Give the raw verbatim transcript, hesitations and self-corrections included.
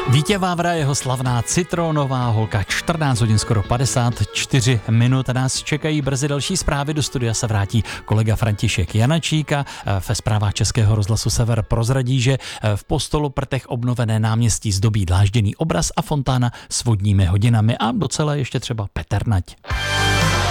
Vítě Vávra, jeho slavná citronová holka, čtrnáct hodin skoro padesát čtyři minut. Nás čekají brzy další zprávy. Do studia se vrátí kolega František Janačíka. Ve zprávách Českého rozhlasu Sever prozradí, že v Postoloprtech obnovené náměstí zdobí dlážděný obraz a fontána s vodními hodinami a docela ještě třeba Peternať.